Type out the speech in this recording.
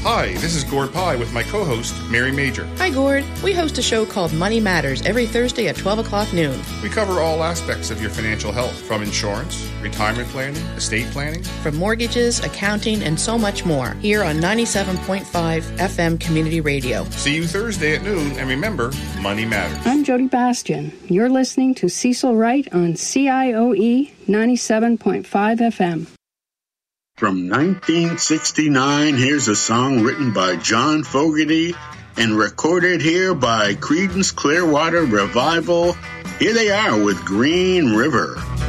Hi, this is Gord Pye with my co-host, Mary Major. Hi, Gord. We host a show called Money Matters every Thursday at 12 o'clock noon. We cover all aspects of your financial health, from insurance, retirement planning, estate planning, from mortgages, accounting, and so much more, here on 97.5 FM Community Radio. See you Thursday at noon, and remember, money matters. I'm Jody Bastian. You're listening to Cecil Wright on CIOE 97.5 FM. From 1969, here's a song written by John Fogerty and recorded here by Creedence Clearwater Revival. Here they are with Green River.